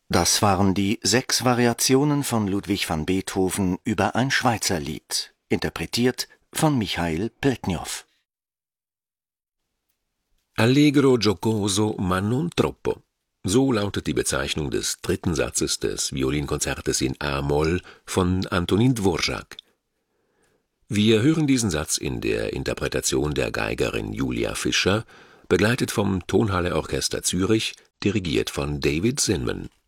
Das waren die 6 Variationen von Ludwig van Beethoven über ein Schweizerlied, interpretiert von Michail Pletnjow. Allegro giocoso ma non troppo. So lautet die Bezeichnung des 3. Satzes des Violinkonzertes in a-Moll von Antonin Dvorak. Wir hören diesen Satz in der Interpretation der Geigerin Julia Fischer, begleitet vom Tonhalle Orchester Zürich, dirigiert von David Zinman.